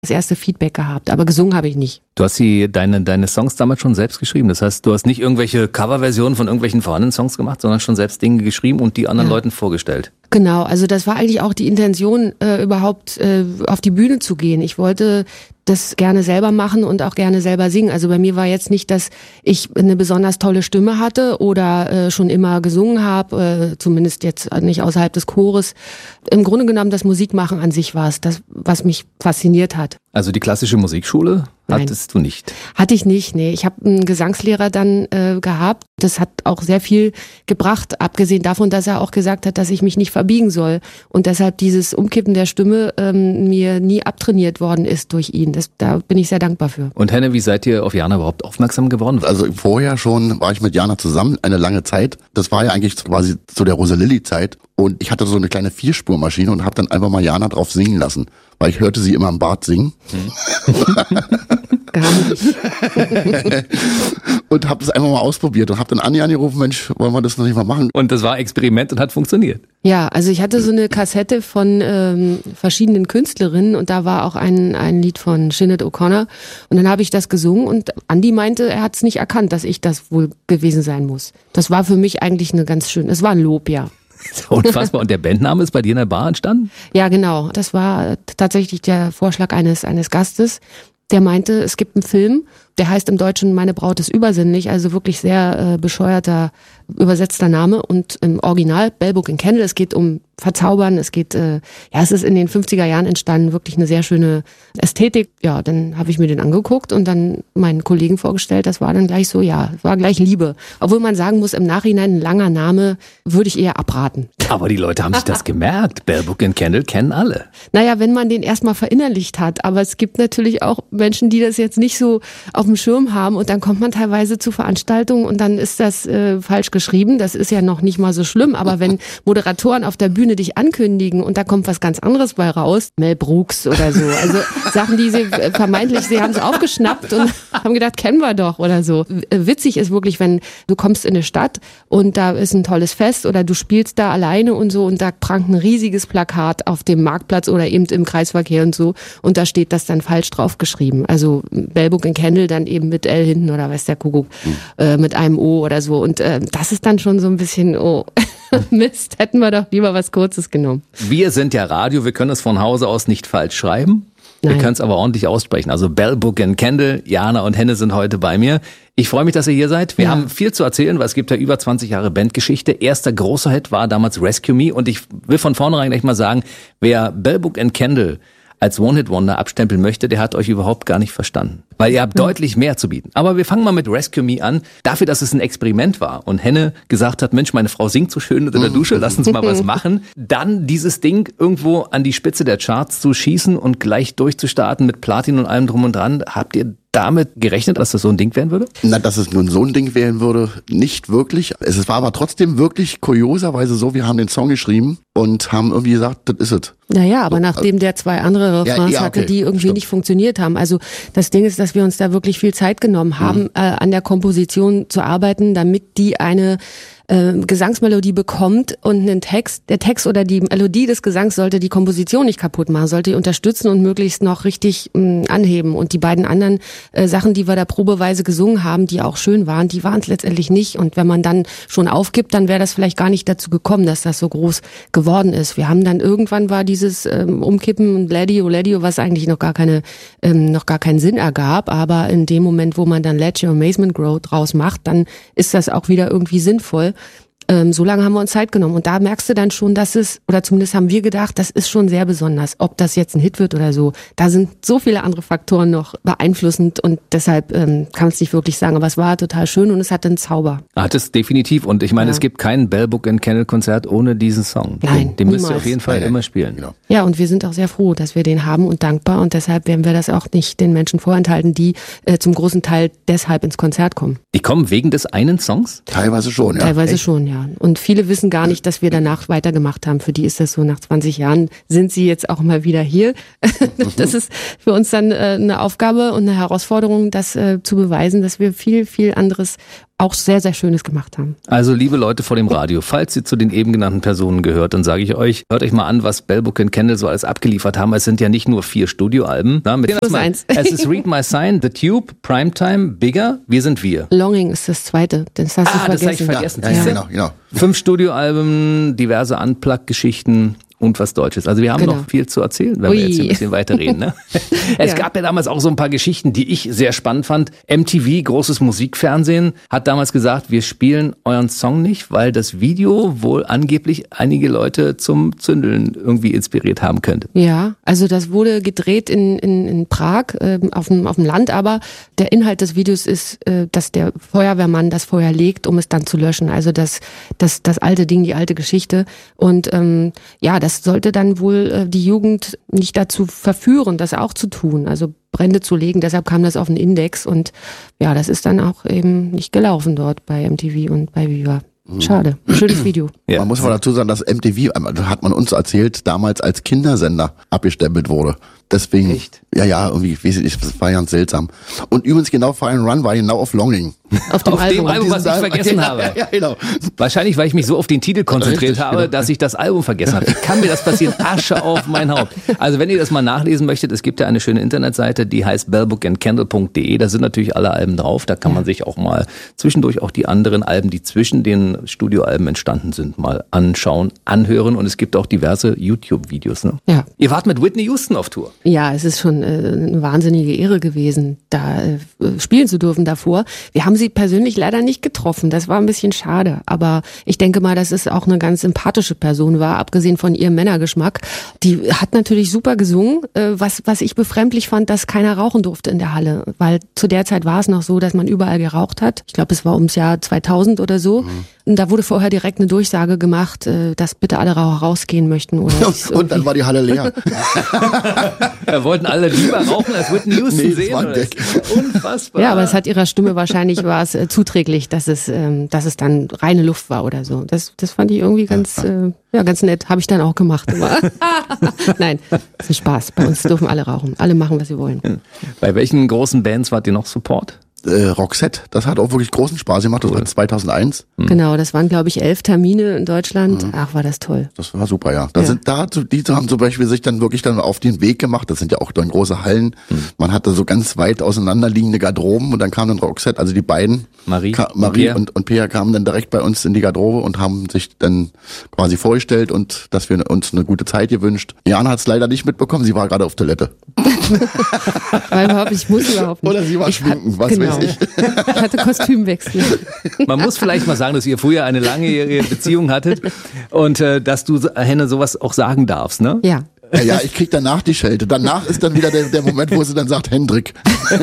das erste Feedback gehabt, aber gesungen habe ich nicht. Du hast deine Songs damals schon selbst geschrieben. Das heißt, du hast nicht irgendwelche Coverversionen von irgendwelchen vorhandenen Songs gemacht, sondern schon selbst Dinge geschrieben und die anderen Leuten vorgestellt. Genau, also das war eigentlich auch die Intention, überhaupt auf die Bühne zu gehen. Ich wollte das gerne selber machen und auch gerne selber singen. Also bei mir war jetzt nicht, dass ich eine besonders tolle Stimme hatte oder schon immer gesungen habe, zumindest jetzt nicht außerhalb des Chores. Im Grunde genommen das Musikmachen an sich war es, das, was mich fasziniert hat. Also die klassische Musikschule hattest du nicht? Hatte ich nicht, nee. Ich habe einen Gesangslehrer dann gehabt. Das hat auch sehr viel gebracht, abgesehen davon, dass er auch gesagt hat, dass ich mich nicht verbiegen soll. Und deshalb dieses Umkippen der Stimme mir nie abtrainiert worden ist durch ihn. Da bin ich sehr dankbar für. Und Henne, wie seid ihr auf Jana überhaupt aufmerksam geworden? Also vorher schon war ich mit Jana zusammen, eine lange Zeit. Das war ja eigentlich quasi zu der Rosa-Lilly-Zeit. Und ich hatte so eine kleine Vierspurmaschine und habe dann einfach mal Jana drauf singen lassen. Weil ich hörte sie immer im Bad singen. Und habe das einfach mal ausprobiert und habe dann Anja angerufen, Mensch, wollen wir das noch nicht mal machen? Und das war Experiment und hat funktioniert. Ja, also ich hatte so eine Kassette von verschiedenen Künstlerinnen und da war auch ein Lied von Sinead O'Connor und dann habe ich das gesungen und Andi meinte, er hat es nicht erkannt, dass ich das wohl gewesen sein muss. Das war für mich eigentlich es war ein Lob, ja. Unfassbar. Und der Bandname ist bei dir in der Bar entstanden? Ja, genau. Das war tatsächlich der Vorschlag eines Gastes, der meinte, es gibt einen Film, der heißt im Deutschen Meine Braut ist übersinnlich, also wirklich sehr bescheuerter, übersetzter Name und im Original Bell Book and Candle, es geht um Verzaubern, es geht, es ist in den 50er Jahren entstanden, wirklich eine sehr schöne Ästhetik. Ja, dann habe ich mir den angeguckt und dann meinen Kollegen vorgestellt, das war dann gleich so, war gleich Liebe. Obwohl man sagen muss, im Nachhinein ein langer Name würde ich eher abraten. Aber die Leute haben sich das gemerkt. Bell Book and Candle kennen alle. Naja, wenn man den erstmal verinnerlicht hat, aber es gibt natürlich auch Menschen, die das jetzt nicht so auf dem Schirm haben und dann kommt man teilweise zu Veranstaltungen und dann ist das falsch geschrieben. Das ist ja noch nicht mal so schlimm, aber wenn Moderatoren auf der Bühne dich ankündigen und da kommt was ganz anderes bei raus, Mel Brooks oder so, also Sachen, die sie sie haben es aufgeschnappt und haben gedacht, kennen wir doch oder so. Witzig ist wirklich, wenn du kommst in eine Stadt und da ist ein tolles Fest oder du spielst da alleine und so und da prangt ein riesiges Plakat auf dem Marktplatz oder eben im Kreisverkehr und so und da steht das dann falsch drauf geschrieben. Also Bell Book and Candle dann eben mit L hinten oder weiß der Kuckuck, mit einem O oder so. Und das ist dann schon so ein bisschen, Mist, hätten wir doch lieber was Kurzes genommen. Wir sind ja Radio, wir können es von Hause aus nicht falsch schreiben. Nein. Wir können es aber ordentlich aussprechen. Also Bell Book and Candle, Jana und Henne sind heute bei mir. Ich freue mich, dass ihr hier seid. Wir haben viel zu erzählen, weil es gibt ja über 20 Jahre Bandgeschichte. Erster großer Hit war damals Rescue Me und ich will von vornherein gleich mal sagen, wer Bell Book and Candle als One-Hit-Wonder abstempeln möchte, der hat euch überhaupt gar nicht verstanden. Weil ihr habt deutlich mehr zu bieten. Aber wir fangen mal mit Rescue Me an. Dafür, dass es ein Experiment war und Henne gesagt hat, Mensch, meine Frau singt so schön unter der Dusche, lass uns mal was machen. Dann dieses Ding irgendwo an die Spitze der Charts zu schießen und gleich durchzustarten mit Platin und allem drum und dran. Habt ihr damit gerechnet, dass das so ein Ding werden würde? Na, dass es nun so ein Ding werden würde, nicht wirklich. Es war aber trotzdem wirklich kurioserweise so, wir haben den Song geschrieben und haben irgendwie gesagt, das ist es. Naja, aber nachdem der zwei andere Refrains hatte, die irgendwie nicht funktioniert haben. Also das Ding ist, dass wir uns da wirklich viel Zeit genommen haben, an der Komposition zu arbeiten, damit die eine Gesangsmelodie bekommt und einen Text. Der Text oder die Melodie des Gesangs sollte die Komposition nicht kaputt machen, sollte die unterstützen und möglichst noch richtig anheben. Und die beiden anderen Sachen, die wir da probeweise gesungen haben, die auch schön waren, die waren es letztendlich nicht. Und wenn man dann schon aufgibt, dann wäre das vielleicht gar nicht dazu gekommen, dass das so groß geworden ist. Wir haben dann irgendwann war dieses Umkippen und Lady-O, was eigentlich noch gar keinen Sinn ergab. Aber in dem Moment, wo man dann Let Your Amazement Grow draus macht, dann ist das auch wieder irgendwie sinnvoll. So lange haben wir uns Zeit genommen und da merkst du dann schon, dass es, oder zumindest haben wir gedacht, das ist schon sehr besonders, ob das jetzt ein Hit wird oder so. Da sind so viele andere Faktoren noch beeinflussend und deshalb kann man es nicht wirklich sagen, aber es war total schön und es hatte einen Zauber. Hat es definitiv und ich meine, es gibt kein Bell Book and Candle Konzert ohne diesen Song. Nein, den müsst ihr auf jeden Fall immer spielen. Genau. Ja, und wir sind auch sehr froh, dass wir den haben und dankbar und deshalb werden wir das auch nicht den Menschen vorenthalten, die zum großen Teil deshalb ins Konzert kommen. Die kommen wegen des einen Songs? Teilweise schon, ja. Teilweise schon, ja. Und viele wissen gar nicht, dass wir danach weitergemacht haben. Für die ist das so, nach 20 Jahren sind sie jetzt auch mal wieder hier. Das ist für uns dann eine Aufgabe und eine Herausforderung, das zu beweisen, dass wir viel, viel anderes auch sehr, sehr Schönes gemacht haben. Also liebe Leute vor dem Radio, falls ihr zu den eben genannten Personen gehört, dann sage ich euch, hört euch mal an, was Bell Book and Candle so alles abgeliefert haben. Es sind ja nicht nur 4 Studioalben. Es ist Read My Sign, The Tube, Primetime, Bigger, Wir sind wir. Longing ist das zweite, das hast du vergessen. Das habe ich vergessen. Ja, genau. 5 Studioalben, diverse Unplugged-Geschichten. Und was Deutsches. Also wir haben noch viel zu erzählen, wenn wir jetzt hier ein bisschen weiterreden. Ne? Es gab ja damals auch so ein paar Geschichten, die ich sehr spannend fand. MTV, großes Musikfernsehen, hat damals gesagt, wir spielen euren Song nicht, weil das Video wohl angeblich einige Leute zum Zündeln irgendwie inspiriert haben könnte. Ja, also das wurde gedreht in Prag, auf dem Land, aber der Inhalt des Videos ist, dass der Feuerwehrmann das Feuer legt, um es dann zu löschen. Also das alte Ding, die alte Geschichte. Und das sollte dann wohl die Jugend nicht dazu verführen, das auch zu tun, also Brände zu legen. Deshalb kam das auf den Index und ja, das ist dann auch eben nicht gelaufen dort bei MTV und bei Viva. Schade. Schönes Video. Ja. Man muss aber dazu sagen, dass MTV, hat man uns erzählt, damals als Kindersender abgestempelt wurde. Deswegen, echt? Ja, irgendwie, das war ganz seltsam. Und übrigens genau Fire and Run war genau auf Longing. Auf dem Album, was ich vergessen habe. Ja, genau. Wahrscheinlich, weil ich mich so auf den Titel konzentriert habe, dass ich das Album vergessen habe. Wie kann mir das passieren? Asche auf mein Haupt. Also wenn ihr das mal nachlesen möchtet, es gibt ja eine schöne Internetseite, die heißt bellbookandcandle.de. Da sind natürlich alle Alben drauf. Da kann man sich auch mal zwischendurch auch die anderen Alben, die zwischen den Studioalben entstanden sind, mal anschauen, anhören. Und es gibt auch diverse YouTube-Videos. Ne? Ja. Ihr wart mit Whitney Houston auf Tour. Ja, es ist schon eine wahnsinnige Ehre gewesen, da spielen zu dürfen davor. Wir haben sie persönlich leider nicht getroffen. Das war ein bisschen schade. Aber ich denke mal, dass es auch eine ganz sympathische Person war, abgesehen von ihrem Männergeschmack. Die hat natürlich super gesungen. Was ich befremdlich fand, dass keiner rauchen durfte in der Halle. Weil zu der Zeit war es noch so, dass man überall geraucht hat. Ich glaube, es war ums Jahr 2000 oder so. Und da wurde vorher direkt eine Durchsage gemacht, dass bitte alle Raucher rausgehen möchten. Oder und dann war die Halle leer. Wollten alle lieber rauchen, als Whitney Houston sehen. Oder? Unfassbar. Ja, aber es hat ihrer Stimme wahrscheinlich war es zuträglich, dass es dann reine Luft war oder so. Das fand ich irgendwie ganz nett. Habe ich dann auch gemacht. Nein, das ist Spaß. Bei uns dürfen alle rauchen. Alle machen, was sie wollen. Bei welchen großen Bands wart ihr noch Support? Roxette, das hat auch wirklich großen Spaß gemacht, das war 2001. Genau, das waren glaube ich 11 Termine in Deutschland. Ach, war das toll. Das war super, ja. Die haben zum Beispiel sich dann wirklich auf den Weg gemacht, das sind ja auch dann große Hallen. Man hatte so ganz weit auseinanderliegende Garderoben und dann kam dann Roxette, also die beiden, Marie und Pia kamen dann direkt bei uns in die Garderobe und haben sich dann quasi vorgestellt und dass wir uns eine gute Zeit gewünscht. Jana hat es leider nicht mitbekommen, sie war gerade auf Toilette. Ich muss überhaupt nicht. Oder sie war schminken, was weiß ich. Ich hatte Kostümwechsel. Man muss vielleicht mal sagen, dass ihr früher eine langjährige Beziehung hattet und dass du, Henne, sowas auch sagen darfst, ne? Ja. Ja, ich krieg danach die Schelte. Danach ist dann wieder der Moment, wo sie dann sagt, Hendrik.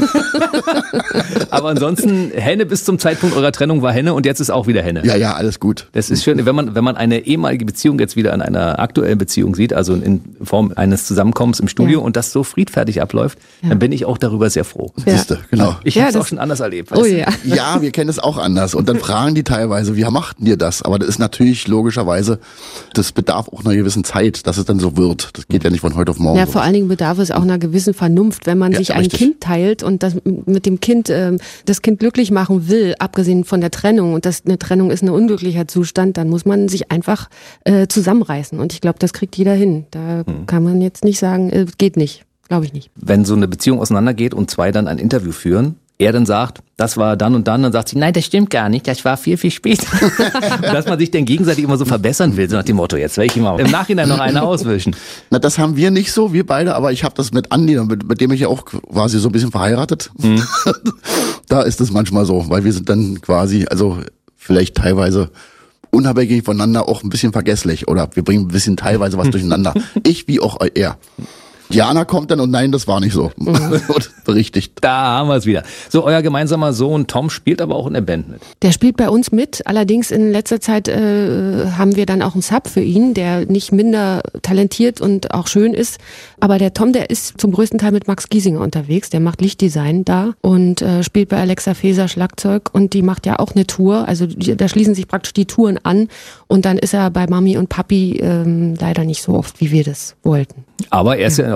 Aber ansonsten, Henne bis zum Zeitpunkt eurer Trennung war Henne und jetzt ist auch wieder Henne. Ja, alles gut. Das ist schön, wenn man eine ehemalige Beziehung jetzt wieder in einer aktuellen Beziehung sieht, also in Form eines Zusammenkommens im Studio und das so friedfertig abläuft, dann bin ich auch darüber sehr froh. Siehste, genau. Ich habe es auch schon anders erlebt. Oh ja. Ja, wir kennen es auch anders. Und dann fragen die teilweise, wie machten ihr das? Aber das ist natürlich logischerweise, das bedarf auch einer gewissen Zeit, dass es dann so wird. Das geht ja nicht von heute auf morgen. Ja, vor allen Dingen bedarf es auch einer gewissen Vernunft, wenn man sich ein Kind teilt und das mit dem Kind das Kind glücklich machen will, abgesehen von der Trennung und eine Trennung ist ein unglücklicher Zustand, dann muss man sich einfach zusammenreißen und ich glaube, das kriegt jeder hin. Da kann man jetzt nicht sagen, geht nicht. Glaube ich nicht. Wenn so eine Beziehung auseinandergeht und zwei dann ein Interview führen, er dann sagt, das war dann und dann sagt sie, nein, das stimmt gar nicht, das war viel, viel später. Dass man sich dann gegenseitig immer so verbessern will, so nach dem Motto, jetzt will ich immer im Nachhinein noch eine auswischen. Na, das haben wir nicht so, wir beide, aber ich habe das mit Andi, mit dem ich ja auch quasi so ein bisschen verheiratet. Da ist es manchmal so, weil wir sind dann quasi, also vielleicht teilweise unabhängig voneinander auch ein bisschen vergesslich oder wir bringen ein bisschen teilweise was durcheinander. Ich wie auch er. Jana kommt dann und nein, das war nicht so. Und berichtigt. Da haben wir es wieder. So, euer gemeinsamer Sohn Tom spielt aber auch in der Band mit. Der spielt bei uns mit. Allerdings in letzter Zeit haben wir dann auch einen Sub für ihn, der nicht minder talentiert und auch schön ist. Aber der Tom, der ist zum größten Teil mit Max Giesinger unterwegs. Der macht Lichtdesign da und spielt bei Alexa Feser Schlagzeug. Und die macht ja auch eine Tour. Also da schließen sich praktisch die Touren an. Und dann ist er bei Mami und Papi leider nicht so oft, wie wir das wollten. Aber er ist ja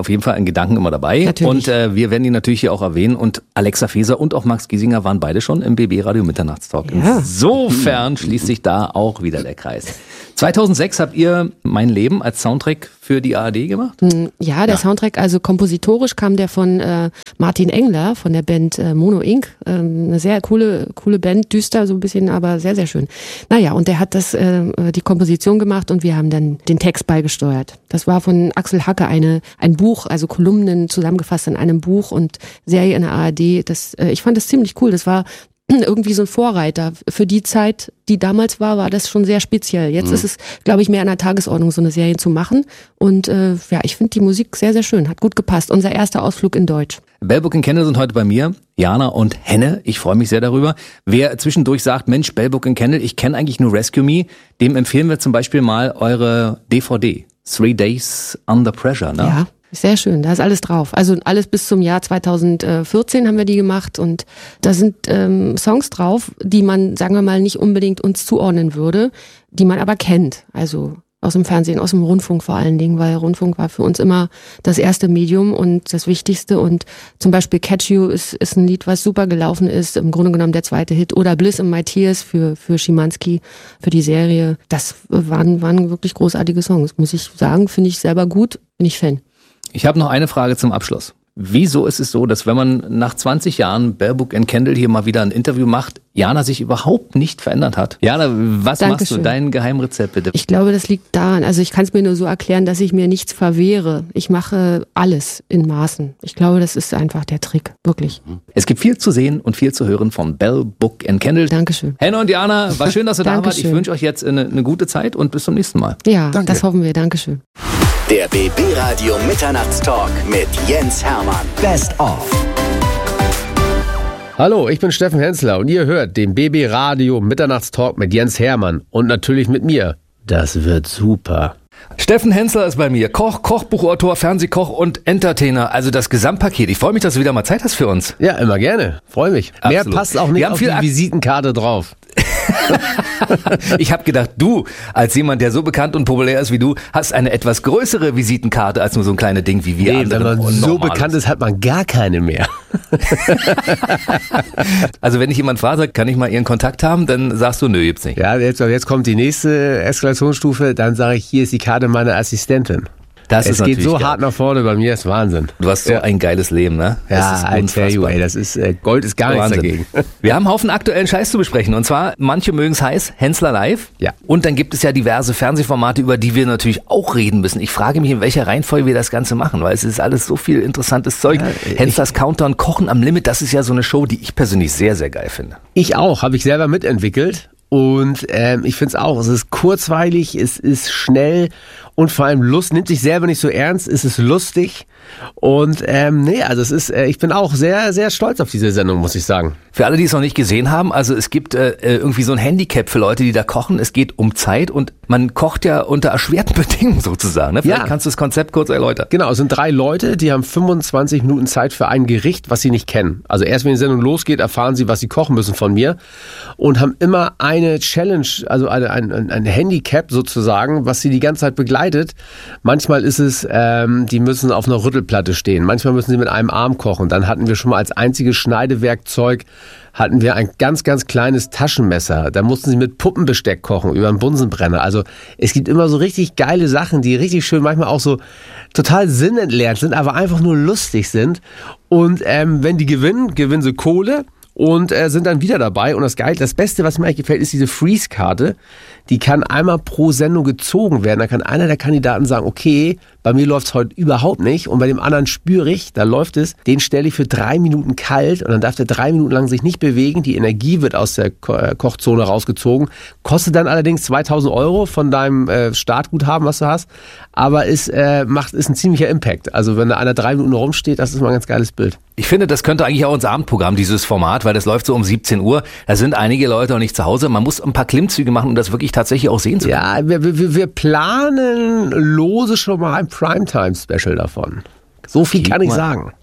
auf jeden Fall in Gedanken immer dabei. Natürlich. Und wir werden die natürlich hier auch erwähnen. Und Alexa Feser und auch Max Giesinger waren beide schon im BB-Radio Mitternachtstalk. Ja. Insofern schließt sich da auch wieder der Kreis. 2006 habt ihr Mein Leben als Soundtrack für die ARD gemacht? Ja, der Soundtrack, also kompositorisch kam der von Martin Engler von der Band Mono Inc. Eine sehr coole Band, düster so ein bisschen, aber sehr, sehr schön. Naja, und der hat die Komposition gemacht und wir haben dann den Text beigesteuert. Das war von Axel Hacke ein Buch, also Kolumnen zusammengefasst in einem Buch und Serie in der ARD. Ich fand das ziemlich cool. Das war irgendwie so ein Vorreiter. Für die Zeit, die damals war das schon sehr speziell. Jetzt ist es, glaube ich, mehr an der Tagesordnung, so eine Serie zu machen. Und ich finde die Musik sehr, sehr schön. Hat gut gepasst. Unser erster Ausflug in Deutsch. Bell Book and Candle sind heute bei mir, Jana und Henne. Ich freue mich sehr darüber. Wer zwischendurch sagt, Mensch, Bell Book and Candle, ich kenne eigentlich nur Rescue Me, dem empfehlen wir zum Beispiel mal eure DVD. 3 Days Under Pressure, ne? Ja. Sehr schön, da ist alles drauf. Also alles bis zum Jahr 2014 haben wir die gemacht und da sind Songs drauf, die man, sagen wir mal, nicht unbedingt uns zuordnen würde, die man aber kennt. Also aus dem Fernsehen, aus dem Rundfunk vor allen Dingen, weil Rundfunk war für uns immer das erste Medium und das Wichtigste. Und zum Beispiel Catch You ist ein Lied, was super gelaufen ist, im Grunde genommen der zweite Hit. Oder Bliss in My Tears für Schimanski, für die Serie. Das waren wirklich großartige Songs, muss ich sagen. Finde ich selber gut, bin ich Fan. Ich habe noch eine Frage zum Abschluss. Wieso ist es so, dass wenn man nach 20 Jahren Bell Book and Candle hier mal wieder ein Interview macht, Jana sich überhaupt nicht verändert hat? Jana, was machst du? Dein Geheimrezept bitte. Ich glaube, das liegt daran, also ich kann es mir nur so erklären, dass ich mir nichts verwehre. Ich mache alles in Maßen. Ich glaube, das ist einfach der Trick, wirklich. Es gibt viel zu sehen und viel zu hören von Bell Book and Candle. Dankeschön. Henne und Jana, war schön, dass ihr da wart. Ich wünsche euch jetzt eine gute Zeit und bis zum nächsten Mal. Ja, danke. Das hoffen wir. Dankeschön. Der BB-Radio Mitternachtstalk mit Jens Hermann. Best of. Hallo, ich bin Steffen Hensler und ihr hört den BB-Radio Mitternachtstalk mit Jens Hermann und natürlich mit mir. Das wird super. Steffen Hensler ist bei mir. Koch, Kochbuchautor, Fernsehkoch und Entertainer. Also das Gesamtpaket. Ich freue mich, dass du wieder mal Zeit hast für uns. Ja, immer gerne. Freue mich. Absolut. Mehr passt auch nicht auf die Visitenkarte drauf. Ich habe gedacht, du, als jemand, der so bekannt und populär ist wie du, hast eine etwas größere Visitenkarte als nur so ein kleines Ding wie wir. Wenn man so bekannt ist, hat man gar keine mehr. Also wenn ich jemand frage, kann ich mal ihren Kontakt haben, dann sagst du, nö, gibt's nicht. Ja, jetzt kommt die nächste Eskalationsstufe, dann sage ich, hier ist die Karte meiner Assistentin. Es geht so hart nach vorne bei mir, ist Wahnsinn. Du hast so ein geiles Leben, ne? Ja, I tell you, ey, das ist, Gold ist gar nichts dagegen. Wir haben einen Haufen aktuellen Scheiß zu besprechen und zwar, manche mögen es heiß, Hensler Live. Ja. Und dann gibt es ja diverse Fernsehformate, über die wir natürlich auch reden müssen. Ich frage mich, in welcher Reihenfolge wir das Ganze machen, weil es ist alles so viel interessantes Zeug. Ja, Henslers Countdown, Kochen am Limit, das ist ja so eine Show, die ich persönlich sehr, sehr geil finde. Ich auch, habe ich selber mitentwickelt. Und ich finde es auch, es ist kurzweilig, es ist schnell und vor allem nimmt sich selber nicht so ernst, es ist lustig und also es ist, ich bin auch sehr, sehr stolz auf diese Sendung, muss ich sagen. Für alle, die es noch nicht gesehen haben, also es gibt irgendwie so ein Handicap für Leute, die da kochen, es geht um Zeit und man kocht ja unter erschwerten Bedingungen sozusagen, ne? Vielleicht kannst du das Konzept kurz erläutern. Genau, es sind 3 Leute, die haben 25 Minuten Zeit für ein Gericht, was sie nicht kennen. Also erst wenn die Sendung losgeht, erfahren sie, was sie kochen müssen von mir und haben immer eine Challenge, also ein Handicap sozusagen, was sie die ganze Zeit begleitet. Manchmal ist es, die müssen auf einer Rüttelplatte stehen. Manchmal müssen sie mit einem Arm kochen. Dann hatten wir schon mal als einziges Schneidewerkzeug hatten wir ein ganz, ganz kleines Taschenmesser. Da mussten sie mit Puppenbesteck kochen über einen Bunsenbrenner. Also es gibt immer so richtig geile Sachen, die richtig schön manchmal auch so total sinnentleert sind, aber einfach nur lustig sind. Und wenn die gewinnen sie Kohle. Und sind dann wieder dabei. Und das Beste, was mir eigentlich gefällt, ist diese Freeze-Karte. Die kann einmal pro Sendung gezogen werden. Da kann einer der Kandidaten sagen, okay, bei mir läuft's heute überhaupt nicht. Und bei dem anderen spüre ich, da läuft es. Den stelle ich für 3 Minuten kalt. Und dann darf der 3 Minuten lang sich nicht bewegen. Die Energie wird aus der Kochzone rausgezogen. Kostet dann allerdings 2.000 € von deinem Startguthaben, was du hast. Aber ist ein ziemlicher Impact. Also wenn da einer 3 Minuten rumsteht, das ist mal ein ganz geiles Bild. Ich finde, das könnte eigentlich auch unser Abendprogramm, dieses Format, weil das läuft so um 17 Uhr. Da sind einige Leute noch nicht zu Hause. Man muss ein paar Klimmzüge machen, um das wirklich tatsächlich auch sehen zu können. Ja, wir planen lose schon mal ein Primetime-Special davon. So viel kann ich sagen.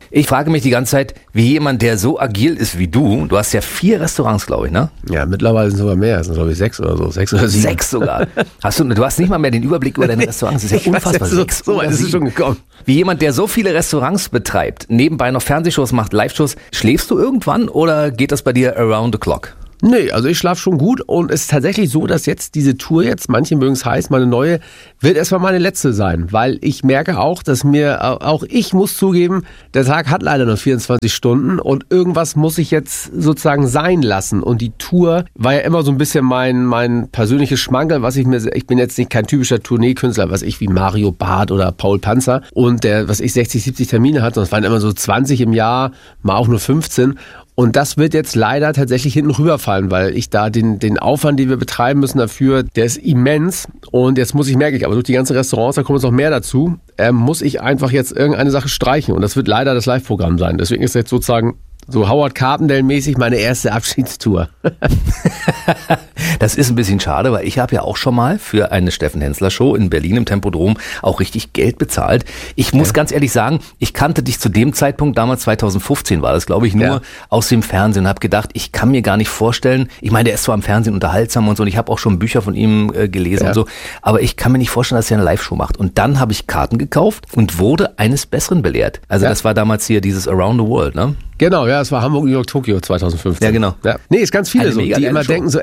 Ich frage mich die ganze Zeit, wie jemand, der so agil ist wie du hast ja 4 Restaurants, glaube ich, ne? Ja, mittlerweile sind es sogar mehr, es sind glaube ich 6 oder so, 6 oder 7. 6 sogar. Du hast nicht mal mehr den Überblick über deine Restaurants, das ist ja unfassbar. So weit ist es schon gekommen. Wie jemand, der so viele Restaurants betreibt, nebenbei noch Fernsehshows macht, Live-Shows, schläfst du irgendwann oder geht das bei dir around the clock? Nee, also ich schlafe schon gut und es ist tatsächlich so, dass jetzt diese Tour manche mögen es heiß, meine neue, wird erstmal meine letzte sein, weil ich merke auch, dass auch ich muss zugeben, der Tag hat leider nur 24 Stunden und irgendwas muss ich jetzt sozusagen sein lassen und die Tour war ja immer so ein bisschen mein persönliches Schmankerl, ich bin jetzt nicht kein typischer Tourneekünstler, wie Mario Barth oder Paul Panzer und der, 60, 70 Termine hat, sondern es waren immer so 20 im Jahr, mal auch nur 15. Und das wird jetzt leider tatsächlich hinten rüberfallen, weil ich da den Aufwand, den wir betreiben müssen dafür, der ist immens. Und jetzt merke ich, aber durch die ganzen Restaurants, da kommt jetzt noch mehr dazu, muss ich einfach jetzt irgendeine Sache streichen. Und das wird leider das Live-Programm sein. Deswegen ist jetzt sozusagen so Howard Carpendale-mäßig meine erste Abschiedstour. Das ist ein bisschen schade, weil ich habe ja auch schon mal für eine Steffen Hensler Show in Berlin im Tempodrom auch richtig Geld bezahlt. Ich muss ganz ehrlich sagen, ich kannte dich zu dem Zeitpunkt, damals 2015 war das, glaube ich, nur aus dem Fernsehen und habe gedacht, ich kann mir gar nicht vorstellen, ich meine, der ist zwar im Fernsehen unterhaltsam und so und ich habe auch schon Bücher von ihm gelesen und so, aber ich kann mir nicht vorstellen, dass er eine Live-Show macht. Und dann habe ich Karten gekauft und wurde eines Besseren belehrt. Also das war damals hier dieses Around the World, ne? Genau, ja, es war Hamburg, New York, Tokio 2015. Ja, genau. Ja. Nee, ist ganz viele eine so, die immer denken so,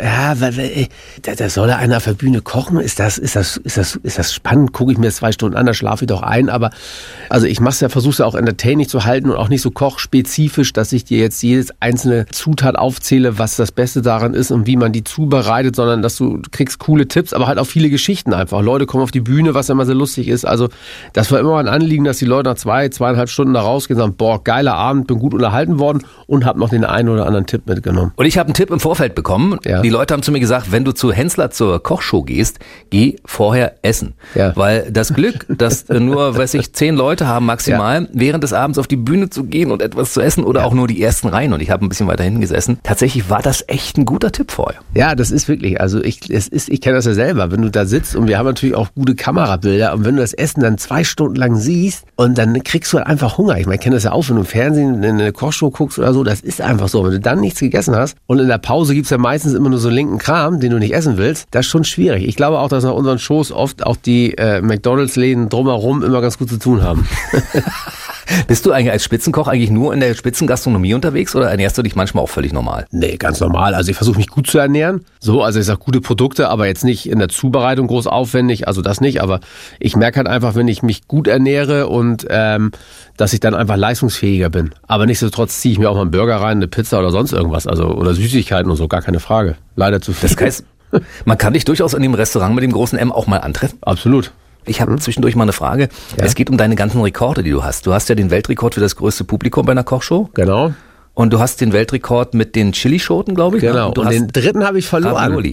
da soll einer auf der Bühne kochen, ist das spannend, gucke ich mir das 2 Stunden an, da schlafe ich doch ein, aber also ich versuche es ja auch entertaining zu halten und auch nicht so kochspezifisch, dass ich dir jetzt jedes einzelne Zutat aufzähle, was das Beste daran ist und wie man die zubereitet, sondern dass du kriegst coole Tipps, aber halt auch viele Geschichten einfach. Leute kommen auf die Bühne, was immer sehr lustig ist, also das war immer ein Anliegen, dass die Leute nach 2,5 Stunden da rausgehen und sagen, boah, geiler Abend, bin gut unterhalten worden und habe noch den einen oder anderen Tipp mitgenommen. Und ich habe einen Tipp im Vorfeld bekommen. Ja. Die Leute haben zu mir gesagt, wenn du zu Hensler zur Kochshow gehst, geh vorher essen. Ja. Weil das Glück, dass nur, 10 Leute haben maximal, während des Abends auf die Bühne zu gehen und etwas zu essen oder auch nur die ersten Reihen. Und ich habe ein bisschen weiter hinten gesessen. Tatsächlich war das echt ein guter Tipp vorher. Ja, das ist wirklich, also ich kenne das ja selber, wenn du da sitzt und wir haben natürlich auch gute Kamerabilder und wenn du das Essen dann 2 Stunden lang siehst und dann kriegst du halt einfach Hunger. Ich meine, ich kenne das ja auch, wenn du im Fernsehen in eine Kochshow guckst oder so, das ist einfach so. Wenn du dann nichts gegessen hast und in der Pause gibt's ja meistens immer nur so linken Kram, den du nicht essen willst, das ist schon schwierig. Ich glaube auch, dass nach unseren Shows oft auch die McDonalds-Läden drumherum immer ganz gut zu tun haben. Bist du eigentlich als Spitzenkoch eigentlich nur in der Spitzengastronomie unterwegs oder ernährst du dich manchmal auch völlig normal? Nee, ganz normal. Also ich versuche mich gut zu ernähren. So, also ich sage gute Produkte, aber jetzt nicht in der Zubereitung groß aufwendig, also das nicht. Aber ich merke halt einfach, wenn ich mich gut ernähre und dass ich dann einfach leistungsfähiger bin. Aber nichtsdestotrotz ziehe ich mir auch mal einen Burger rein, eine Pizza oder sonst irgendwas. Also oder Süßigkeiten und so, gar keine Frage. Leider zu viel. Das heißt, man kann dich durchaus in dem Restaurant mit dem großen M auch mal antreffen? Absolut. Ich habe zwischendurch mal eine Frage. Ja. Es geht um deine ganzen Rekorde, die du hast. Du hast ja den Weltrekord für das größte Publikum bei einer Kochshow. Genau. Und du hast den Weltrekord mit den Chilischoten, glaube ich. Genau. Und den dritten habe ich verloren.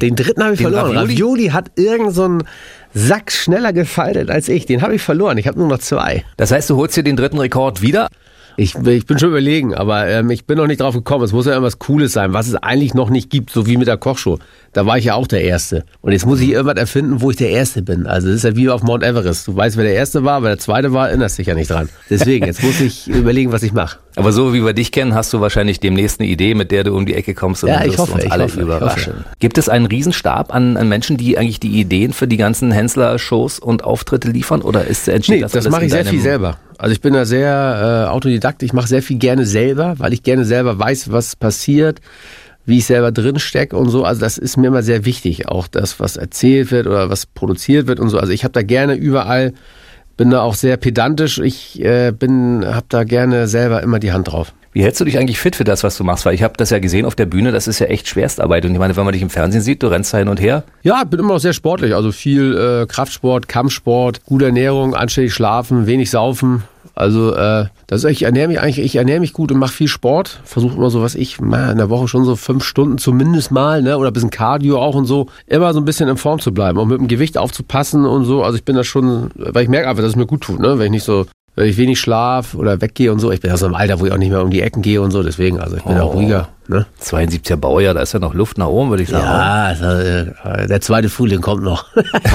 Ravioli hat irgend so ein Sack schneller gefaltet als ich. Den habe ich verloren. Ich habe nur noch 2. Das heißt, du holst dir den dritten Rekord wieder? Ich bin schon überlegen, aber ich bin noch nicht drauf gekommen. Es muss ja irgendwas Cooles sein, was es eigentlich noch nicht gibt, so wie mit der Kochshow. Da war ich ja auch der Erste. Und jetzt muss ich irgendwas erfinden, wo ich der Erste bin. Also das ist ja wie auf Mount Everest. Du weißt, wer der Erste war, wer der Zweite war, erinnerst dich ja nicht dran. Deswegen, jetzt muss ich überlegen, was ich mache. Aber so wie wir dich kennen, hast du wahrscheinlich demnächst eine Idee, mit der du um die Ecke kommst und ja, wirst uns alle überraschen. Gibt es einen Riesenstab an Menschen, die eigentlich die Ideen für die ganzen Hensler-Shows und Auftritte liefern? Oder entsteht das alles? Das mache ich sehr viel selber. Also ich bin da sehr Autodidakt. Ich mache sehr viel gerne selber, weil ich gerne selber weiß, was passiert, wie ich selber drin stecke und so. Also das ist mir immer sehr wichtig. Auch das, was erzählt wird oder was produziert wird und so. Also ich habe da gerne überall, bin da auch sehr pedantisch. Ich habe da gerne selber immer die Hand drauf. Wie hältst du dich eigentlich fit für das, was du machst? Weil ich habe das ja gesehen auf der Bühne, das ist ja echt Schwerstarbeit. Und ich meine, wenn man dich im Fernsehen sieht, du rennst da hin und her. Ja, ich bin immer noch sehr sportlich. Also viel Kraftsport, Kampfsport, gute Ernährung, anständig schlafen, wenig saufen. Also ich ernähre mich gut und mache viel Sport. Versuche immer so, in der Woche schon so 5 Stunden zumindest mal, ne, oder ein bisschen Cardio auch und so. Immer so ein bisschen in Form zu bleiben und mit dem Gewicht aufzupassen und so. Also ich bin da schon, weil ich merke einfach, dass es mir gut tut, ne, wenn ich wenig schlaf oder weggehe und so. Ich bin ja so im Alter, wo ich auch nicht mehr um die Ecken gehe und so. Deswegen, also ich bin auch ruhiger. Ne? 72er Baujahr, da ist ja noch Luft nach oben, würde ich sagen. Ja, der zweite Frühling kommt noch.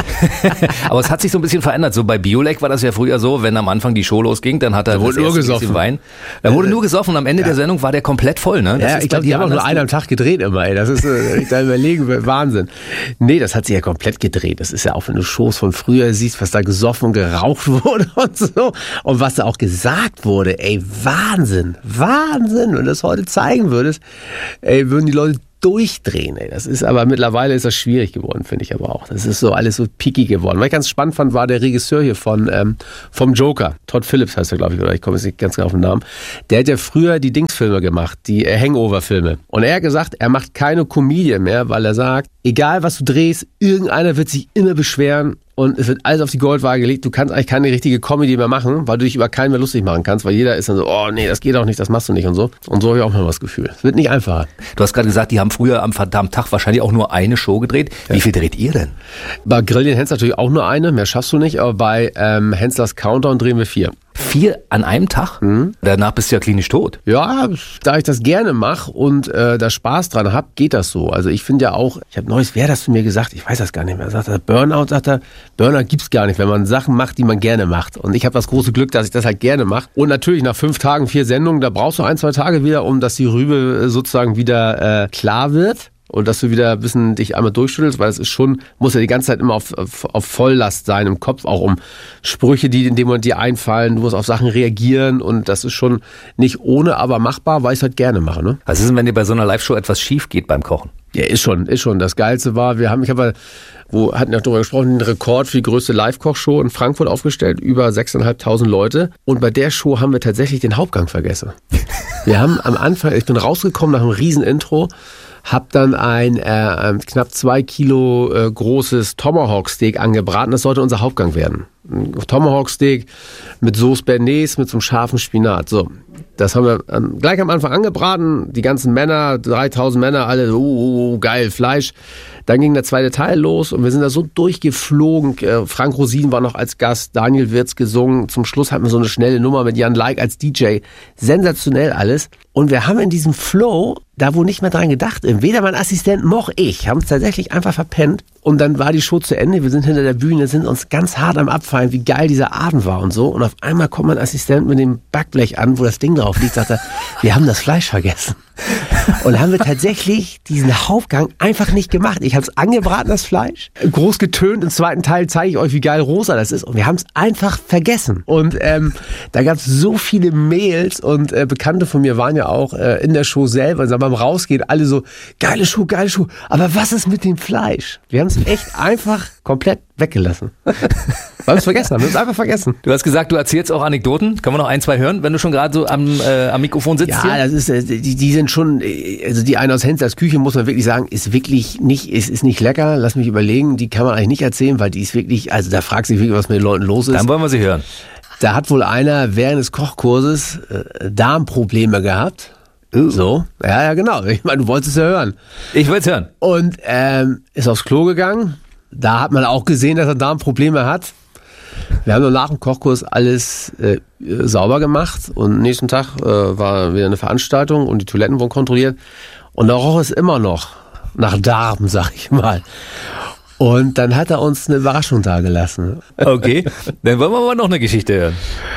Aber es hat sich so ein bisschen verändert. So bei Biolek war das ja früher so, wenn am Anfang die Show losging, dann hat er wurde nur gesoffen. Wein. Da wurde nur gesoffen und am Ende der Sendung war der komplett voll. Ne? Das ich glaube, die haben auch nur einen am Tag gedreht immer. Ey. Das ist, ich da überlegen, Wahnsinn. Nee, das hat sich ja komplett gedreht. Das ist ja auch, wenn du Shows von früher siehst, was da gesoffen und geraucht wurde und so. Und was da auch gesagt wurde. Ey, Wahnsinn. Wenn du das heute zeigen würdest, ey, würden die Leute durchdrehen. Ey. Das ist aber mittlerweile ist das schwierig geworden, finde ich aber auch. Das ist so alles so picky geworden. Was ich ganz spannend fand, war der Regisseur hier vom Joker. Todd Phillips heißt er, glaube ich, oder ich komme jetzt nicht ganz genau auf den Namen. Der hat ja früher die Dingsfilme gemacht, die Hangover-Filme. Und er hat gesagt, er macht keine Comedian mehr, weil er sagt, egal was du drehst, irgendeiner wird sich immer beschweren und es wird alles auf die Goldwaage gelegt. Du kannst eigentlich keine richtige Comedy mehr machen, weil du dich über keinen mehr lustig machen kannst, weil jeder ist dann so, oh nee, das geht auch nicht, das machst du nicht und so. Und so habe ich auch mal das Gefühl. Es wird nicht einfacher. Du hast gerade gesagt, die haben früher am verdammten Tag wahrscheinlich auch nur eine Show gedreht. Ja. Wie viel dreht ihr denn? Bei Grillian Hens natürlich auch nur eine, mehr schaffst du nicht, aber bei Henslers Countdown drehen wir 4. 4 an einem Tag? Danach bist du ja klinisch tot. Ja, da ich das gerne mache und da Spaß dran habe, geht das so. Also ich finde ja auch, ich habe neues, wer hat das zu mir gesagt? Ich weiß das gar nicht mehr. Sagt er, Burnout gibt's gar nicht, wenn man Sachen macht, die man gerne macht. Und ich habe das große Glück, dass ich das halt gerne mache. Und natürlich nach 5 Tagen 4 Sendungen, da brauchst du 1-2 Tage wieder, um dass die Rübe sozusagen wieder klar wird. Und dass du wieder ein bisschen dich einmal durchschüttelst, weil es ist schon, muss ja die ganze Zeit immer auf Volllast sein im Kopf, auch um Sprüche, die in dem Moment dir einfallen, du musst auf Sachen reagieren und das ist schon nicht ohne, aber machbar, weil ich es halt gerne mache. Ne? Was ist denn, wenn dir bei so einer Live-Show etwas schief geht beim Kochen? Ja, ist schon. Das Geilste war, hatten ja darüber gesprochen, den Rekord für die größte Live-Koch-Show in Frankfurt aufgestellt, über 6.500 Leute. Und bei der Show haben wir tatsächlich den Hauptgang vergessen. Wir haben am Anfang, ich bin rausgekommen nach einem riesen Intro, hab dann ein knapp 2 Kilo großes Tomahawk-Steak angebraten. Das sollte unser Hauptgang werden. Ein Tomahawk-Steak mit Sauce Bernays, mit so einem scharfen Spinat. So, das haben wir gleich am Anfang angebraten. Die ganzen Männer, 3.000 Männer, alle geil, Fleisch. Dann ging der zweite Teil los und wir sind da so durchgeflogen. Frank Rosin war noch als Gast, Daniel Wirtz gesungen. Zum Schluss hatten wir so eine schnelle Nummer mit Jan Like als DJ. Sensationell alles. Und wir haben in diesem Flow da wohl nicht mehr dran gedacht. Weder mein Assistent noch ich haben es tatsächlich einfach verpennt. Und dann war die Show zu Ende. Wir sind hinter der Bühne, sind uns ganz hart am Abfallen, wie geil dieser Abend war und so. Und auf einmal kommt mein Assistent mit dem Backblech an, wo das Ding drauf liegt, sagt er, wir haben das Fleisch vergessen. Und haben wir tatsächlich diesen Hauptgang einfach nicht gemacht. Ich habe es angebraten, das Fleisch, groß getönt. Im zweiten Teil zeige ich euch, wie geil rosa das ist. Und wir haben es einfach vergessen. Und da gab es so viele Mails und Bekannte von mir waren ja auch in der Show selber. Und beim Rausgehen alle so, geile Show. Aber was ist mit dem Fleisch? Wir haben es echt einfach komplett weggelassen. Weil wir es vergessen haben. Wir haben es einfach vergessen. Du hast gesagt, du erzählst auch Anekdoten. Können wir noch 1, 2 hören, wenn du schon gerade so am Mikrofon sitzt? Ja, hier? Das ist, die sind schon, also die eine aus Henslers Küche, muss man wirklich sagen, ist nicht lecker. Lass mich überlegen, die kann man eigentlich nicht erzählen, weil die ist wirklich, also da fragst du dich wirklich, was mit den Leuten los ist. Dann wollen wir sie hören. Da hat wohl einer während des Kochkurses Darmprobleme gehabt. So, ja, genau. Ich meine, du wolltest es ja hören. Ich will es hören. Und ist aufs Klo gegangen. Da hat man auch gesehen, dass er Darmprobleme hat. Wir haben nur nach dem Kochkurs alles sauber gemacht und nächsten Tag war wieder eine Veranstaltung und die Toiletten wurden kontrolliert und da roch es immer noch nach Darm, sag ich mal. Und dann hat er uns eine Überraschung dagelassen. Okay, dann wollen wir mal noch eine Geschichte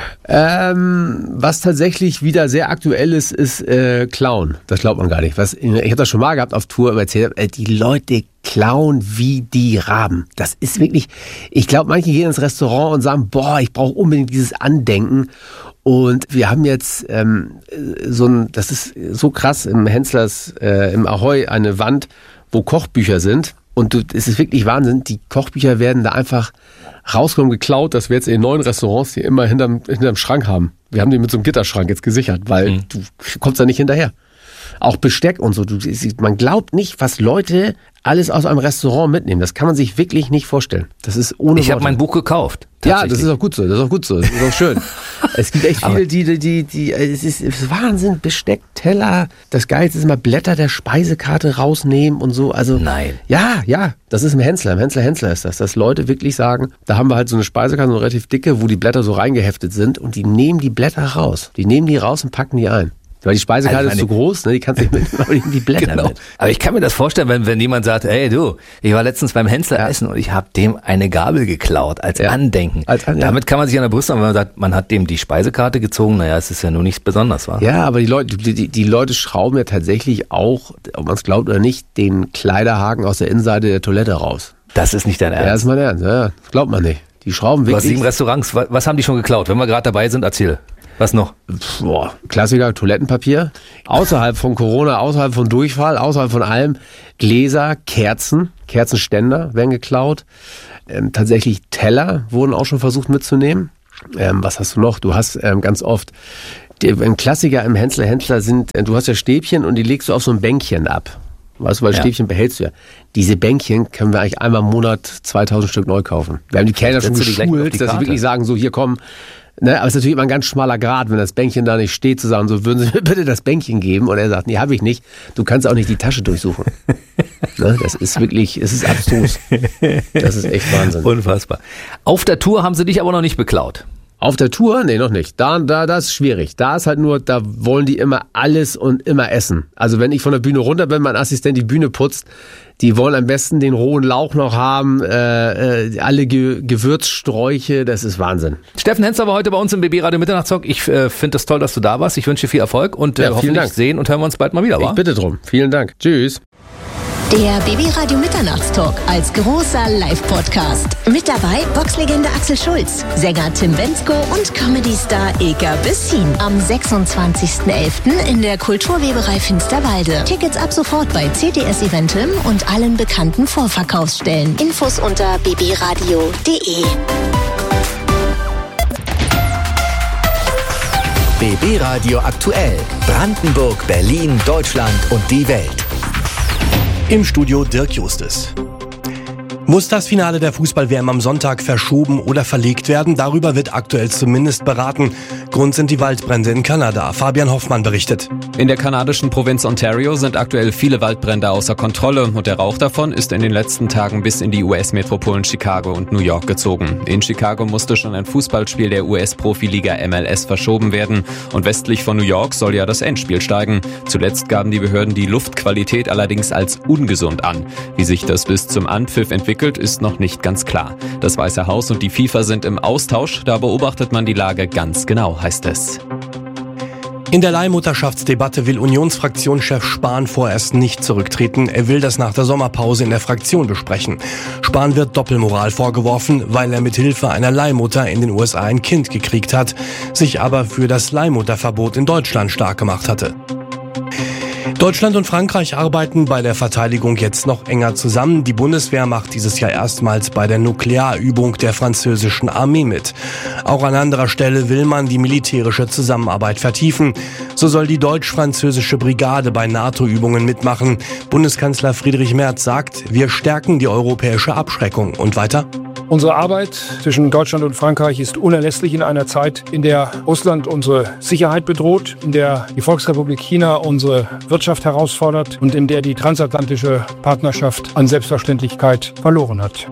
hören. Was tatsächlich wieder sehr aktuell ist Klauen. Das glaubt man gar nicht. Ich habe das schon mal gehabt auf Tour, erzählt, die Leute klauen wie die Raben. Das ist wirklich, ich glaube, manche gehen ins Restaurant und sagen, boah, ich brauche unbedingt dieses Andenken. Und wir haben jetzt das ist so krass im Henslers, im Ahoy, eine Wand, wo Kochbücher sind. Und es ist wirklich Wahnsinn, die Kochbücher werden da einfach rausgekommen, geklaut, dass wir jetzt in den neuen Restaurants die immer hinterm Schrank haben. Wir haben die mit so einem Gitterschrank jetzt gesichert, weil du kommst da nicht hinterher. Auch Besteck und so. Man glaubt nicht, was Leute alles aus einem Restaurant mitnehmen. Das kann man sich wirklich nicht vorstellen. Das ist ohne Ich habe mein Buch gekauft. Ja, das ist auch gut so. Das ist auch schön. Es gibt echt viele, es ist Wahnsinn. Besteck, Teller. Das Geilste ist immer Blätter der Speisekarte rausnehmen und so. Also, nein. Ja. Das ist im Hensler. Im Hensler ist das. Dass Leute wirklich sagen, da haben wir halt so eine Speisekarte, so eine relativ dicke, wo die Blätter so reingeheftet sind und die nehmen die Blätter raus. Die nehmen die raus und packen die ein. Weil die Speisekarte ist zu groß, ne? Die kannst du nicht mit irgendwie blättern. Genau. Aber ich kann mir das vorstellen, wenn jemand sagt, ey du, ich war letztens beim Hensler essen und ich habe dem eine Gabel geklaut als Andenken. Damit kann man sich an der Brust haben, wenn man sagt, man hat dem die Speisekarte gezogen, naja, es ist ja nur nichts Besonderes, wa? Ja, aber die Leute schrauben ja tatsächlich auch, ob man es glaubt oder nicht, den Kleiderhaken aus der Innenseite der Toilette raus. Das ist nicht dein Ernst? Ja, das ist mein Ernst, ja, glaubt man nicht. Die schrauben wirklich. Du hast 7 Restaurants, was haben die schon geklaut? Wenn wir gerade dabei sind, erzähl. Was noch? Klassiker, Toilettenpapier. Außerhalb von Corona, außerhalb von Durchfall, außerhalb von allem. Gläser, Kerzenständer werden geklaut. Tatsächlich Teller wurden auch schon versucht mitzunehmen. Was hast du noch? Du hast ganz oft, ein Klassiker im Hensler sind, du hast ja Stäbchen und die legst du auf so ein Bänkchen ab. Weißt du, weil Stäbchen behältst du ja. Diese Bänkchen können wir eigentlich einmal im Monat 2000 Stück neu kaufen. Wir haben die Kellner schon geschult, dass sie wirklich sagen, so hier kommen. Ne, aber es ist natürlich immer ein ganz schmaler Grad, wenn das Bänkchen da nicht steht, zu sagen, so würden Sie mir bitte das Bänkchen geben. Und er sagt, nee, habe ich nicht. Du kannst auch nicht die Tasche durchsuchen. Ne, das ist wirklich, es ist abstrus. Das ist echt Wahnsinn. Unfassbar. Auf der Tour haben sie dich aber noch nicht beklaut. Auf der Tour? Nee, noch nicht. Da ist schwierig. Da ist halt nur, da wollen die immer alles und immer essen. Also wenn ich von der Bühne runter bin, mein Assistent die Bühne putzt, die wollen am besten den rohen Lauch noch haben, alle Gewürzsträuche, das ist Wahnsinn. Steffen Hensler war heute bei uns im BB Radio Mitternachtstalk. Ich finde es toll, dass du da warst. Ich wünsche dir viel Erfolg und hoffentlich sehen und hören wir uns bald mal wieder. Ich bitte drum. Vielen Dank. Tschüss. Der BB Radio Mitternachtstalk als großer Live-Podcast. Mit dabei Boxlegende Axel Schulz, Sänger Tim Bendzko und Comedy-Star Ilka Bessin. Am 26.11. in der Kulturweberei Finsterwalde. Tickets ab sofort bei CTS Eventim und allen bekannten Vorverkaufsstellen. Infos unter bbradio.de. BB Radio aktuell. Brandenburg, Berlin, Deutschland und die Welt. Im Studio Dirk Justus. Muss das Finale der Fußball-WM am Sonntag verschoben oder verlegt werden? Darüber wird aktuell zumindest beraten. Grund sind die Waldbrände in Kanada. Fabian Hoffmann berichtet. In der kanadischen Provinz Ontario sind aktuell viele Waldbrände außer Kontrolle und der Rauch davon ist in den letzten Tagen bis in die US-Metropolen Chicago und New York gezogen. In Chicago musste schon ein Fußballspiel der US-Profiliga MLS verschoben werden und westlich von New York soll ja das Endspiel steigen. Zuletzt gaben die Behörden die Luftqualität allerdings als ungesund an. Wie sich das bis zum Anpfiff entwickelt, ist noch nicht ganz klar. Das Weiße Haus und die FIFA sind im Austausch, da beobachtet man die Lage ganz genau, heißt es. In der Leihmutterschaftsdebatte will Unionsfraktionschef Spahn vorerst nicht zurücktreten. Er will das nach der Sommerpause in der Fraktion besprechen. Spahn wird Doppelmoral vorgeworfen, weil er mit Hilfe einer Leihmutter in den USA ein Kind gekriegt hat, sich aber für das Leihmutterverbot in Deutschland stark gemacht hatte. Deutschland und Frankreich arbeiten bei der Verteidigung jetzt noch enger zusammen. Die Bundeswehr macht dieses Jahr erstmals bei der Nuklearübung der französischen Armee mit. Auch an anderer Stelle will man die militärische Zusammenarbeit vertiefen. So soll die deutsch-französische Brigade bei NATO-Übungen mitmachen. Bundeskanzler Friedrich Merz sagt, wir stärken die europäische Abschreckung. Und weiter? Unsere Arbeit zwischen Deutschland und Frankreich ist unerlässlich in einer Zeit, in der Russland unsere Sicherheit bedroht, in der die Volksrepublik China unsere Wirtschaft herausfordert und in der die transatlantische Partnerschaft an Selbstverständlichkeit verloren hat.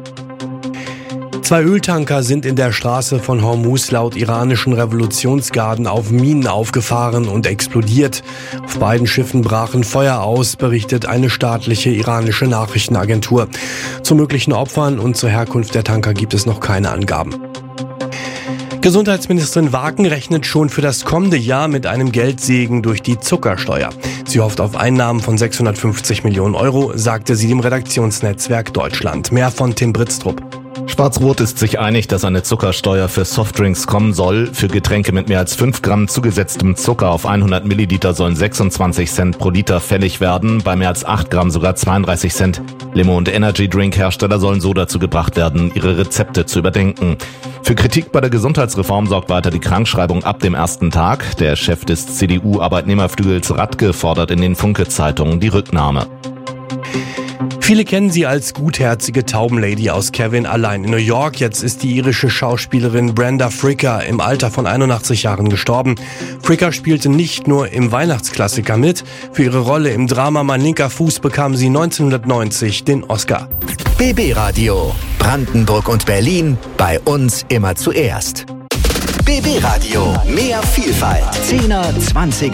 2 Öltanker sind in der Straße von Hormuz laut iranischen Revolutionsgarden auf Minen aufgefahren und explodiert. Auf beiden Schiffen brachen Feuer aus, berichtet eine staatliche iranische Nachrichtenagentur. Zu möglichen Opfern und zur Herkunft der Tanker gibt es noch keine Angaben. Gesundheitsministerin Waken rechnet schon für das kommende Jahr mit einem Geldsegen durch die Zuckersteuer. Sie hofft auf Einnahmen von 650 Millionen Euro, sagte sie dem Redaktionsnetzwerk Deutschland. Mehr von Tim Britztrup. Schwarz-Rot ist sich einig, dass eine Zuckersteuer für Softdrinks kommen soll. Für Getränke mit mehr als 5 Gramm zugesetztem Zucker auf 100 Milliliter sollen 26 Cent pro Liter fällig werden, bei mehr als 8 Gramm sogar 32 Cent. Limo- und Energy-Drink-Hersteller sollen so dazu gebracht werden, ihre Rezepte zu überdenken. Für Kritik bei der Gesundheitsreform sorgt weiter die Krankschreibung ab dem ersten Tag. Der Chef des CDU-Arbeitnehmerflügels Radke fordert in den Funke-Zeitungen die Rücknahme. Viele kennen sie als gutherzige Taubenlady aus Kevin allein in New York. Jetzt ist die irische Schauspielerin Brenda Fricker im Alter von 81 Jahren gestorben. Fricker spielte nicht nur im Weihnachtsklassiker mit. Für ihre Rolle im Drama Mein linker Fuß bekam sie 1990 den Oscar. BB Radio. Brandenburg und Berlin. Bei uns immer zuerst. BB Radio. Mehr Vielfalt. 10er, 20er,